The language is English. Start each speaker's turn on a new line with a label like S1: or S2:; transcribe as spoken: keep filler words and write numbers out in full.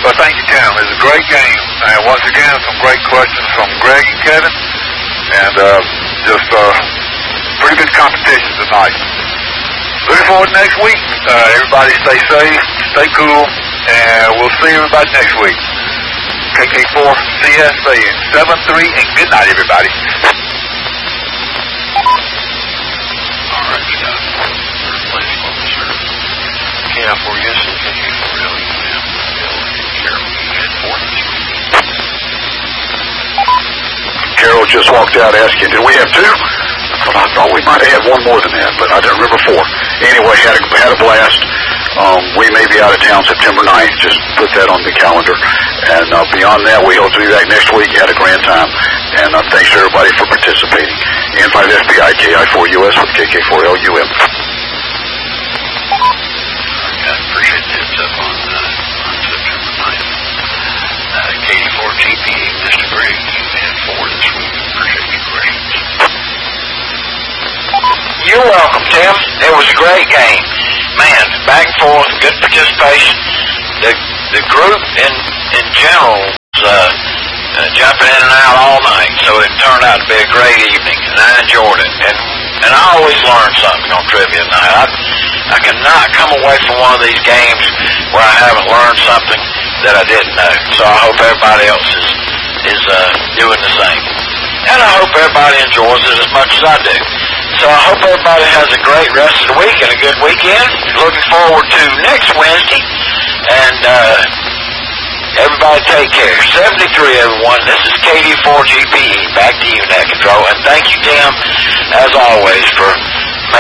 S1: Well, thank you, Tim. It was a great game. And once again, some great questions from Greg and Kevin. And uh, just uh, pretty good competition tonight. Looking forward to next week. Uh, everybody stay safe, stay cool, and we'll see everybody next week. K K four C S saying seven three, and good night, everybody.
S2: All right, we got replacement officer. K I four yes and K K four L U M. Carol, you had four this week.
S3: Carol just walked out asking, did we have two? I thought we might have had one more than that, but I don't remember four. Anyway, had a, had a blast. Um, we may be out of town September ninth. Just put that on the calendar. And uh, beyond that, we hope to be back next week. Had a grand time. And uh, thanks to everybody for participating. N five F B I, K I four U S with K K four L U M.
S2: I appreciate the heads up on, uh, on September ninth. Uh, K D four G P, Mister Greg, you had four this week. Appreciate your questions.
S4: You're welcome, Tim. It was a great game. Man, back and forth, good participation. The the group in in general was uh, uh, jumping in and out all night, so it turned out to be a great evening, and I enjoyed it. And and I always learn something on trivia night. I I cannot come away from one of these games where I haven't learned something that I didn't know. So I hope everybody else is is uh, doing the same. And I hope everybody enjoys it as much as I do. So I hope everybody has a great rest of the week and a good weekend. Looking forward to next Wednesday. And uh, everybody take care. seventy-three, everyone. This is K D four G P E. Back to you, Net Control. And thank you, Tim, as always, for